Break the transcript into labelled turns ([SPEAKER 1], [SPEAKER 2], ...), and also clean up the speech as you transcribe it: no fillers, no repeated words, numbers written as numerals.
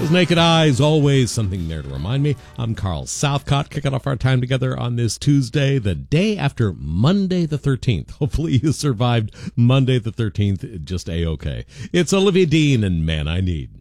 [SPEAKER 1] As Naked Eyes, always something there to remind me. I'm Carl Southcott, kicking off our time together on this Tuesday, the day after Monday the 13th. Hopefully you survived Monday the 13th just A-OK. It's Olivia Dean and Man I Need.